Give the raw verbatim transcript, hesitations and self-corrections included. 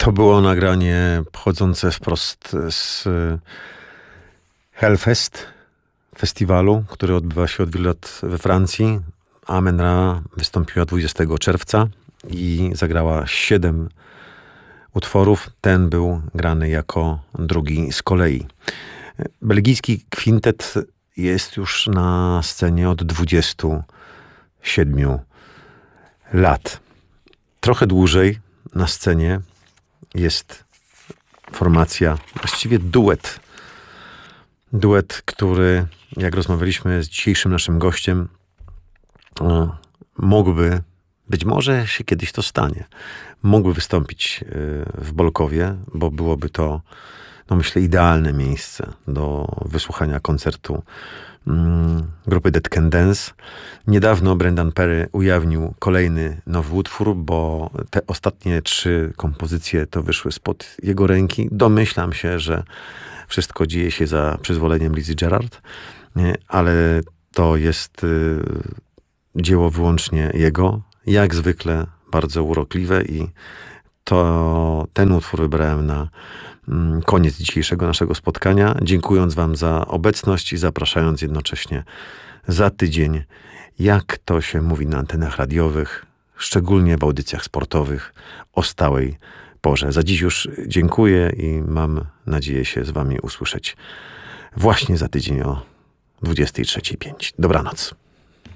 To było nagranie pochodzące wprost z Hellfest, festiwalu, który odbywa się od wielu lat we Francji. Amen Ra wystąpiła dwudziestego czerwca i zagrała siedem utworów. Ten był grany jako drugi z kolei. Belgijski kwintet jest już na scenie od dwudziestu siedmiu lat. Trochę dłużej na scenie jest formacja, właściwie duet. Duet, który, jak rozmawialiśmy z dzisiejszym naszym gościem, mógłby, być może się kiedyś to stanie, mógłby wystąpić w Bolkowie, bo byłoby to, no myślę, idealne miejsce do wysłuchania koncertu grupy Dead Can Dance. Niedawno Brendan Perry ujawnił kolejny nowy utwór, bo te ostatnie trzy kompozycje to wyszły spod jego ręki. Domyślam się, że wszystko dzieje się za przyzwoleniem Lizzy Gerrard, ale to jest dzieło wyłącznie jego. Jak zwykle bardzo urokliwe i to ten utwór wybrałem na koniec dzisiejszego naszego spotkania, dziękując wam za obecność i zapraszając jednocześnie za tydzień, jak to się mówi na antenach radiowych, szczególnie w audycjach sportowych, o stałej porze. Za dziś już dziękuję i mam nadzieję się z wami usłyszeć właśnie za tydzień o dwudziestej trzeciej pięć. Dobranoc.